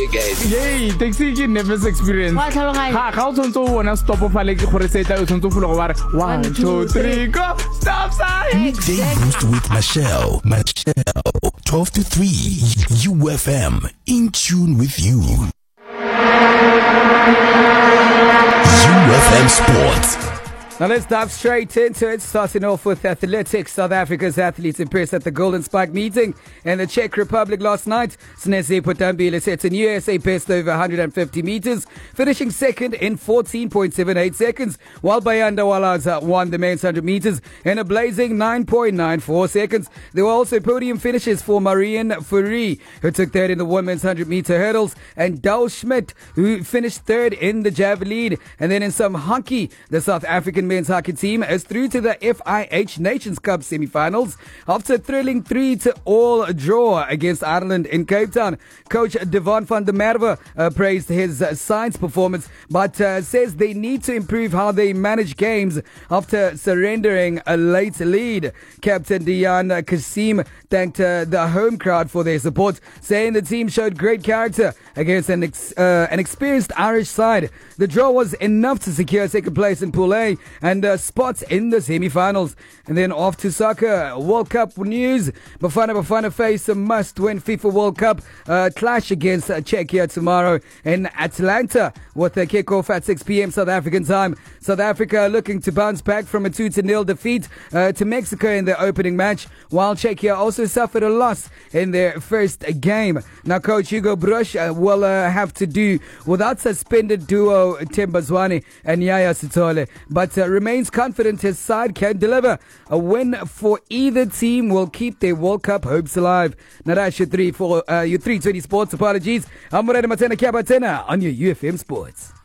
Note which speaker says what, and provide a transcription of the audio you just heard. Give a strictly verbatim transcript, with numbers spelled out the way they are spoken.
Speaker 1: guys.
Speaker 2: Yay, taxi ke never experience.
Speaker 3: Wa tlhaloganya.
Speaker 2: Ha ga o tsontso o bona stop of ale ke gore se tla o tsontso fulo go ba re one two three go stop sign.
Speaker 4: Day Boost with Michelle. Michelle, twelve to three, U F M, in tune with you. U F M Sports.
Speaker 5: Now let's dive straight into it, starting off with athletics. South Africa's athletes impressed at the Golden Spike meeting in the Czech Republic last night. Sneze Potambile set a new S A best over one hundred fifty meters, finishing second in fourteen point seven eight seconds, while Bayanda Walaza won the men's one hundred meters in a blazing nine point nine four seconds. There were also podium finishes for Marianne Fourie, who took third in the women's one hundred meter hurdles, and Dal Schmidt, who finished third in the javelin. And then in some hockey, the South African men's hockey team is through to the F I H Nations Cup semi-finals after a thrilling three to all draw against Ireland in Cape Town. Coach Devon van der Merwe uh, praised his uh, side's performance, but uh, says they need to improve how they manage games after surrendering a late lead. Captain Dion Kasim thanked uh, the home crowd for their support, saying the team showed great character against an, ex- uh, an experienced Irish side. The draw was enough to secure second place in Pool A and uh, spots in the semi-finals. And then off to soccer, World Cup news. Bafana Bafana face a must-win FIFA World Cup uh, clash against uh, Czechia tomorrow in Atlanta with a kick-off at six p.m. South African time. South Africa looking to bounce back from a two to nil defeat uh, to Mexico in their opening match, while Czechia also suffered a loss in their first game. Now, Coach Hugo Broos uh, will uh, have to do without suspended duo Tembazwane and Yaya Sitole, but uh, remains confident his side can deliver. A win for either team will keep their World Cup hopes alive. Narasha three for uh, your three twenty Sports. Apologies. I'm Morena Matena Kabatena on your U F M Sports.